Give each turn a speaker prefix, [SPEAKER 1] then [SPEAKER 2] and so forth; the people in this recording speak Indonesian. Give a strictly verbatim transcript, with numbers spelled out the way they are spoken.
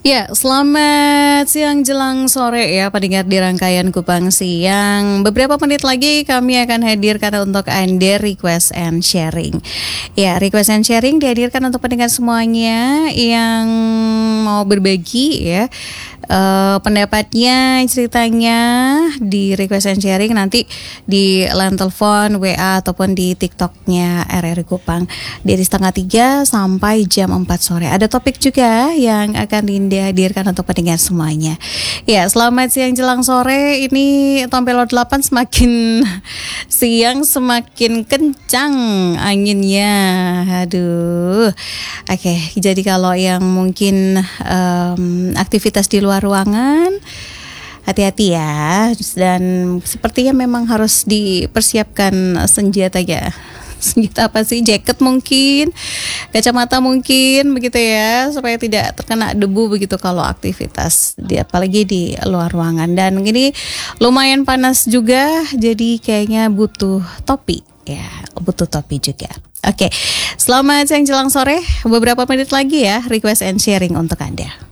[SPEAKER 1] Ya, selamat siang jelang sore ya pendengar di rangkaian Kupang Siang. Beberapa menit lagi kami akan hadirkan untuk Anda request and sharing. Ya, request and sharing dihadirkan untuk pendengar semuanya yang mau berbagi ya uh, pendapatnya, ceritanya di request and sharing nanti di line telepon, W A ataupun di TikToknya R R I Kupang dari setengah tiga sampai jam empat sore. Ada topik juga yang akan Dinda hadirkan untuk pendengar semuanya. Ya, selamat siang jelang sore. Ini Tompelo delapan semakin siang semakin kencang anginnya. Aduh. Oke, jadi kalau yang mungkin um, aktivitas di luar ruangan, hati-hati ya. Dan sepertinya memang harus dipersiapkan senjatanya. Senjata apa sih? Jaket mungkin, kacamata mungkin, begitu ya, supaya tidak terkena debu begitu kalau aktivitas, di, apalagi di luar ruangan. Dan ini lumayan panas juga, jadi kayaknya butuh topi ya, butuh topi juga. Oke, selamat siang jelang sore. Beberapa menit lagi ya, request and sharing untuk Anda.